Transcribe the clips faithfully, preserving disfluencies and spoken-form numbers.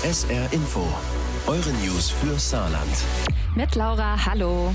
S R Info. Eure News für Saarland. Mit Laura, hallo.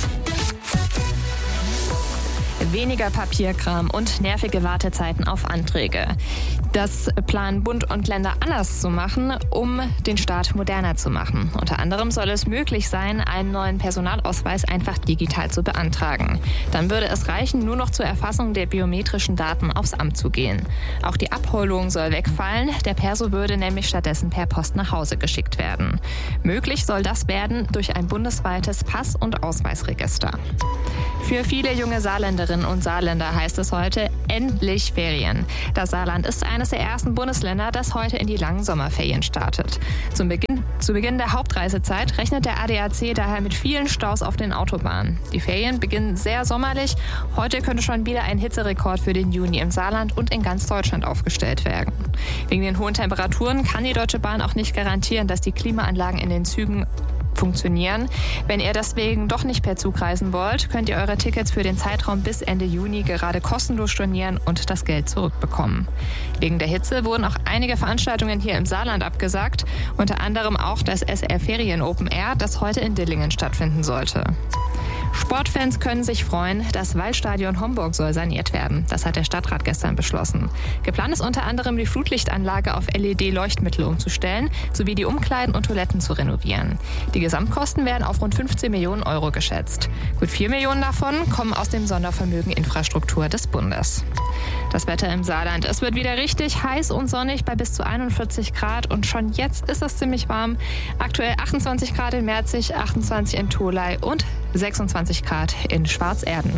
Weniger Papierkram und nervige Wartezeiten auf Anträge. Das planen Bund und Länder anders zu machen, um den Staat moderner zu machen. Unter anderem soll es möglich sein, einen neuen Personalausweis einfach digital zu beantragen. Dann würde es reichen, nur noch zur Erfassung der biometrischen Daten aufs Amt zu gehen. Auch die Abholung soll wegfallen. Der Perso würde nämlich stattdessen per Post nach Hause geschickt werden. Möglich soll das werden durch ein bundesweites Pass- und Ausweisregister. Für viele junge Saarländerinnen und Saarländer heißt es heute endlich Ferien. Das Saarland ist eines der ersten Bundesländer, das heute in die langen Sommerferien startet. Zum Beginn, zu Beginn der Hauptreisezeit rechnet der A D A C daher mit vielen Staus auf den Autobahnen. Die Ferien beginnen sehr sommerlich. Heute könnte schon wieder ein Hitzerekord für den Juni im Saarland und in ganz Deutschland aufgestellt werden. Wegen den hohen Temperaturen kann die Deutsche Bahn auch nicht garantieren, dass die Klimaanlagen in den Zügen funktionieren. Wenn ihr deswegen doch nicht per Zug reisen wollt, könnt ihr eure Tickets für den Zeitraum bis Ende Juni gerade kostenlos stornieren und das Geld zurückbekommen. Wegen der Hitze wurden auch einige Veranstaltungen hier im Saarland abgesagt, unter anderem auch das S R Ferien Open Air, das heute in Dillingen stattfinden sollte. Sportfans können sich freuen, das Waldstadion Homburg soll saniert werden. Das hat der Stadtrat gestern beschlossen. Geplant ist unter anderem, die Flutlichtanlage auf L E D-Leuchtmittel umzustellen, sowie die Umkleiden und Toiletten zu renovieren. Die Gesamtkosten werden auf rund fünfzehn Millionen Euro geschätzt. Gut vier Millionen davon kommen aus dem Sondervermögen Infrastruktur des Bundes. Das Wetter im Saarland. Es wird wieder richtig heiß und sonnig bei bis zu einundvierzig Grad und schon jetzt ist es ziemlich warm. Aktuell achtundzwanzig Grad in Merzig, achtundzwanzig in Tholey und sechsundzwanzig Grad in Schwarzerden.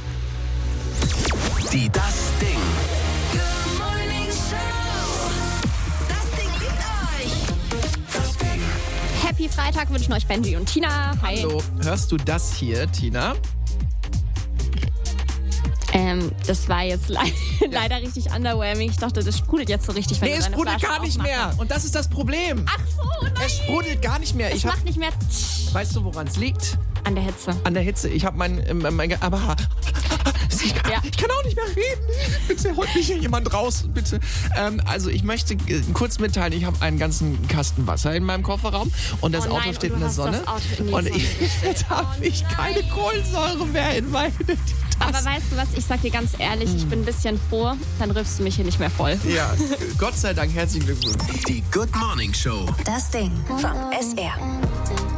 Die Das Ding. Happy Freitag wünschen euch Benji und Tina. Hi. Hallo, hörst du das hier, Tina? Ähm, das war jetzt le- leider richtig underwhelming. Ich dachte, das sprudelt jetzt so richtig. Wenn Nee, du es deine sprudelt Flasche gar nicht aufmachst. mehr. Und das ist das Problem. Ach so, nein. Es sprudelt gar nicht mehr. Es Ich hab, macht nicht mehr weißt du, woran es liegt? an der Hitze. An der Hitze. Ich habe mein, mein, mein, aber ich kann, Ja. ich kann auch nicht mehr reden. Bitte holt mich hier jemand raus, bitte. Ähm, also ich möchte äh, kurz mitteilen, ich habe einen ganzen Kasten Wasser in meinem Kofferraum und das Oh nein, Auto steht und in du der hast Sonne. das Auto in die und Sonne ich, jetzt habe Oh ich nein. keine Kohlensäure mehr in meine Aber Tasse. weißt du was, ich sag dir ganz ehrlich, ich bin ein bisschen froh, dann riffst du mich hier nicht mehr voll. Ja, Gott sei Dank, herzlichen Glückwunsch. Die Good Morning Show. Das Ding vom S R.